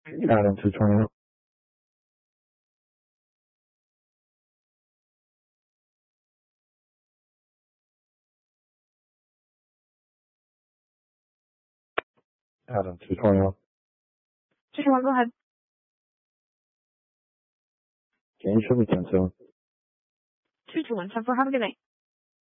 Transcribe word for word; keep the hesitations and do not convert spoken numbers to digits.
Adam two twenty. Adam two twenty. two twenty-one, go ahead. Can you show me ten seven? two twenty-one, ten four, have a good night.